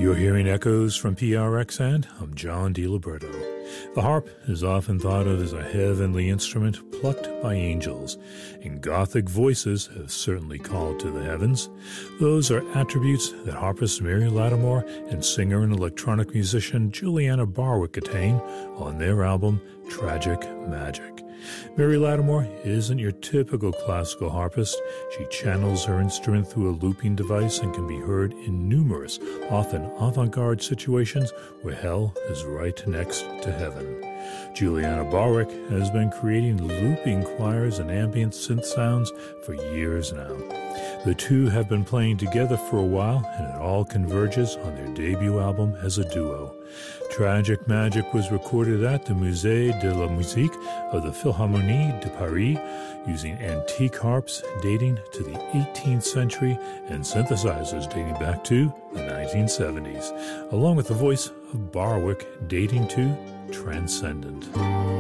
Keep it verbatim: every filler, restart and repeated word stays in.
You're hearing echoes from P R X, and I'm John DiLiberto. The harp is often thought of as a heavenly instrument plucked by angels, and Gothic voices have certainly called to the heavens. Those are attributes that harpist Mary Lattimore and singer and electronic musician Juliana Barwick attain on their album Tragic Magic. Mary Lattimore isn't your typical classical harpist. She channels her instrument through a looping device and can be heard in numerous, often avant-garde situations where hell is right next to heaven. Juliana Barwick has been creating looping choirs and ambient synth sounds for years now. The two have been playing together for a while, and it all converges on their debut album as a duo. Tragic Magic was recorded at the Musée de la Musique of the Philharmonie de Paris, using antique harps dating to the eighteenth century and synthesizers dating back to the nineteen seventies, along with the voice of Barwick dating to Transcendent.